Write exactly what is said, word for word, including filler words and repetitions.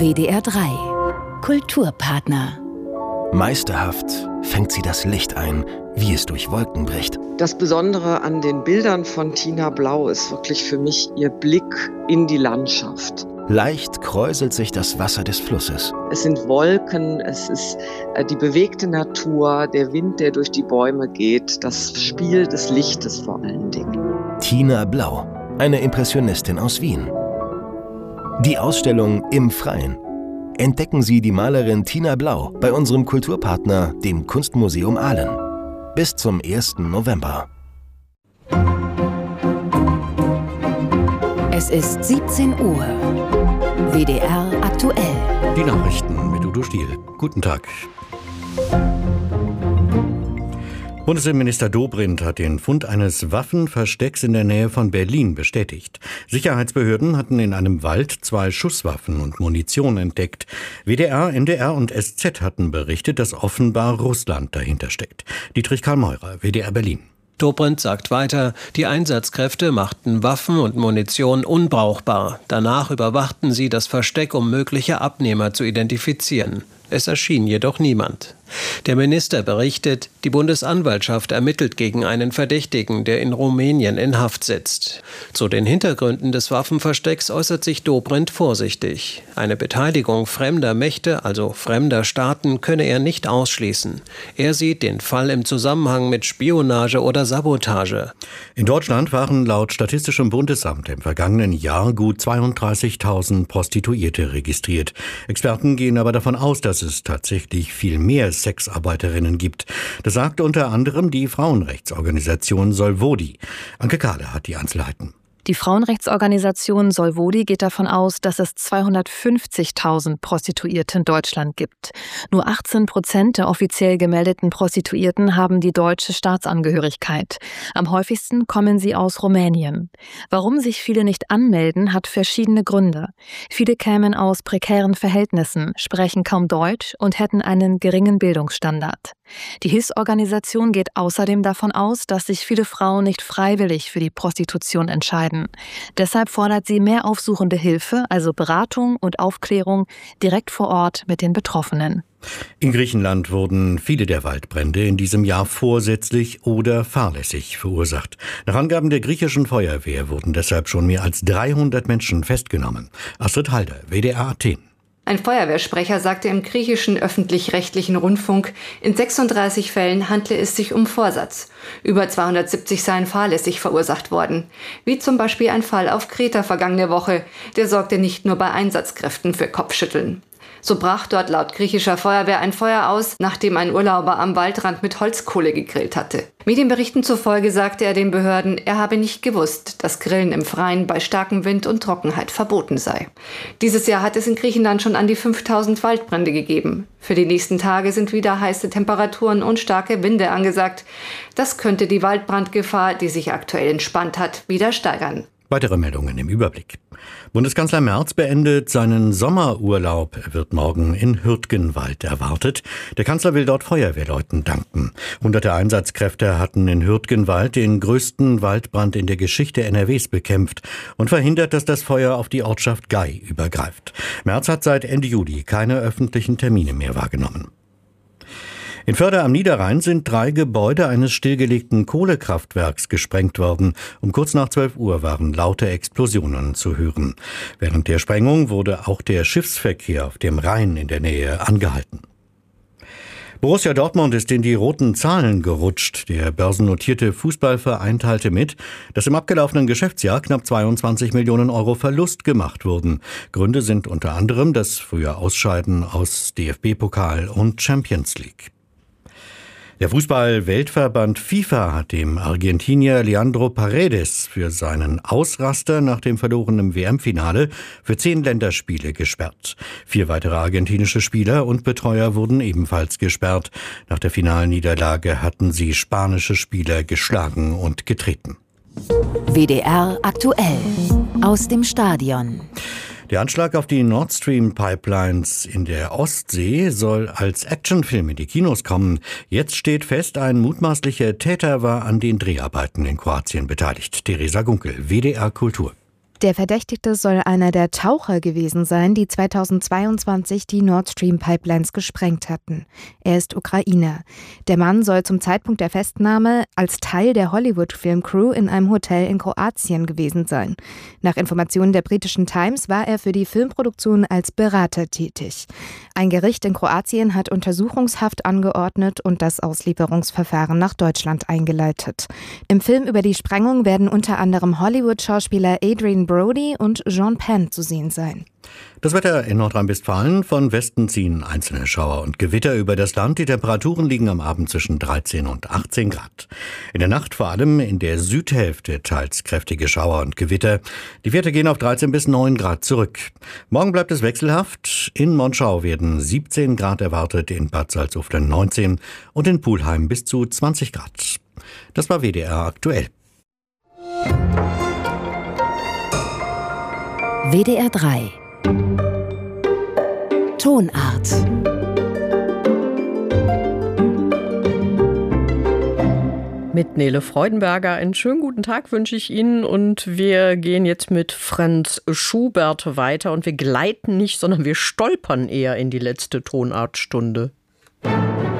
W D R drei Kulturpartner. Meisterhaft fängt sie das Licht ein, wie es durch Wolken bricht. Das Besondere an den Bildern von Tina Blau ist wirklich für mich ihr Blick in die Landschaft. Leicht kräuselt sich das Wasser des Flusses. Es sind Wolken, es ist die bewegte Natur, der Wind, der durch die Bäume geht, das Spiel des Lichtes vor allen Dingen. Tina Blau, eine Impressionistin aus Wien. Die Ausstellung Im Freien. Entdecken Sie die Malerin Tina Blau bei unserem Kulturpartner, dem Kunstmuseum Aalen. Bis zum ersten November. Es ist siebzehn Uhr. W D R aktuell. Die Nachrichten mit Udo Stiel. Guten Tag. Bundesinnenminister Dobrindt hat den Fund eines Waffenverstecks in der Nähe von Berlin bestätigt. Sicherheitsbehörden hatten in einem Wald zwei Schusswaffen und Munition entdeckt. W D R, N D R und S Z hatten berichtet, dass offenbar Russland dahinter steckt. Dietrich Karl Meurer, W D R Berlin. Dobrindt sagt weiter, die Einsatzkräfte machten Waffen und Munition unbrauchbar. Danach überwachten sie das Versteck, um mögliche Abnehmer zu identifizieren. Es erschien jedoch niemand. Der Minister berichtet, die Bundesanwaltschaft ermittelt gegen einen Verdächtigen, der in Rumänien in Haft sitzt. Zu den Hintergründen des Waffenverstecks äußert sich Dobrindt vorsichtig. Eine Beteiligung fremder Mächte, also fremder Staaten, könne er nicht ausschließen. Er sieht den Fall im Zusammenhang mit Spionage oder Sabotage. In Deutschland waren laut Statistischem Bundesamt im vergangenen Jahr gut zweiunddreißigtausend Prostituierte registriert. Experten gehen aber davon aus, dass es tatsächlich viel mehr Sexarbeiterinnen gibt. Das sagte unter anderem die Frauenrechtsorganisation Solvodi. Anke Kahle hat die Einzelheiten. Die Frauenrechtsorganisation Solvodi geht davon aus, dass es zweihundertfünfzigtausend Prostituierte in Deutschland gibt. Nur achtzehn Prozent der offiziell gemeldeten Prostituierten haben die deutsche Staatsangehörigkeit. Am häufigsten kommen sie aus Rumänien. Warum sich viele nicht anmelden, hat verschiedene Gründe. Viele kämen aus prekären Verhältnissen, sprechen kaum Deutsch und hätten einen geringen Bildungsstandard. Die Hilfsorganisation geht außerdem davon aus, dass sich viele Frauen nicht freiwillig für die Prostitution entscheiden. Deshalb fordert sie mehr aufsuchende Hilfe, also Beratung und Aufklärung, direkt vor Ort mit den Betroffenen. In Griechenland wurden viele der Waldbrände in diesem Jahr vorsätzlich oder fahrlässig verursacht. Nach Angaben der griechischen Feuerwehr wurden deshalb schon mehr als dreihundert Menschen festgenommen. Astrid Halder, W D R Athen. Ein Feuerwehrsprecher sagte im griechischen öffentlich-rechtlichen Rundfunk, in sechsunddreißig Fällen handle es sich um Vorsatz. Über zweihundertsiebzig seien fahrlässig verursacht worden. Wie zum Beispiel ein Fall auf Kreta vergangene Woche. Der sorgte nicht nur bei Einsatzkräften für Kopfschütteln. So brach dort laut griechischer Feuerwehr ein Feuer aus, nachdem ein Urlauber am Waldrand mit Holzkohle gegrillt hatte. Medienberichten zufolge sagte er den Behörden, er habe nicht gewusst, dass Grillen im Freien bei starkem Wind und Trockenheit verboten sei. Dieses Jahr hat es in Griechenland schon an die fünftausend Waldbrände gegeben. Für die nächsten Tage sind wieder heiße Temperaturen und starke Winde angesagt. Das könnte die Waldbrandgefahr, die sich aktuell entspannt hat, wieder steigern. Weitere Meldungen im Überblick. Bundeskanzler Merz beendet seinen Sommerurlaub. Er wird morgen in Hürtgenwald erwartet. Der Kanzler will dort Feuerwehrleuten danken. Hunderte Einsatzkräfte hatten in Hürtgenwald den größten Waldbrand in der Geschichte N R Ws bekämpft und verhindert, dass das Feuer auf die Ortschaft Gay übergreift. Merz hat seit Ende Juli keine öffentlichen Termine mehr wahrgenommen. In Förde am Niederrhein sind drei Gebäude eines stillgelegten Kohlekraftwerks gesprengt worden. Um kurz nach zwölf Uhr waren laute Explosionen zu hören. Während der Sprengung wurde auch der Schiffsverkehr auf dem Rhein in der Nähe angehalten. Borussia Dortmund ist in die roten Zahlen gerutscht. Der börsennotierte Fußballverein teilte mit, dass im abgelaufenen Geschäftsjahr knapp zweiundzwanzig Millionen Euro Verlust gemacht wurden. Gründe sind unter anderem das frühe Ausscheiden aus D F B-Pokal und Champions League. Der Fußball-Weltverband FIFA hat dem Argentinier Leandro Paredes für seinen Ausraster nach dem verlorenen W M-Finale für zehn Länderspiele gesperrt. Vier weitere argentinische Spieler und Betreuer wurden ebenfalls gesperrt. Nach der Finalniederlage hatten sie spanische Spieler geschlagen und getreten. W D R aktuell aus dem Stadion. Der Anschlag auf die Nord Stream Pipelines in der Ostsee soll als Actionfilm in die Kinos kommen. Jetzt steht fest, ein mutmaßlicher Täter war an den Dreharbeiten in Kroatien beteiligt. Theresa Gunkel, W D R Kultur. Der Verdächtigte soll einer der Taucher gewesen sein, die zweitausendzweiundzwanzig die Nord Stream Pipelines gesprengt hatten. Er ist Ukrainer. Der Mann soll zum Zeitpunkt der Festnahme als Teil der Hollywood-Filmcrew in einem Hotel in Kroatien gewesen sein. Nach Informationen der britischen Times war er für die Filmproduktion als Berater tätig. Ein Gericht in Kroatien hat Untersuchungshaft angeordnet und das Auslieferungsverfahren nach Deutschland eingeleitet. Im Film über die Sprengung werden unter anderem Hollywood-Schauspieler Adrien Brody und Sean Penn zu sehen sein. Das Wetter in Nordrhein-Westfalen: von Westen ziehen einzelne Schauer und Gewitter über das Land. Die Temperaturen liegen am Abend zwischen dreizehn und achtzehn Grad. In der Nacht vor allem in der Südhälfte teils kräftige Schauer und Gewitter. Die Werte gehen auf dreizehn bis neun Grad zurück. Morgen bleibt es wechselhaft. In Monschau werden siebzehn Grad erwartet, in Bad Salzuflen neunzehn und in Pulheim bis zu zwanzig Grad. Das war W D R aktuell. W D R drei Tonart. Mit Nele Freudenberger einen schönen guten Tag wünsche ich Ihnen, und wir gehen jetzt mit Franz Schubert weiter und wir gleiten nicht, sondern wir stolpern eher in die letzte Tonartstunde.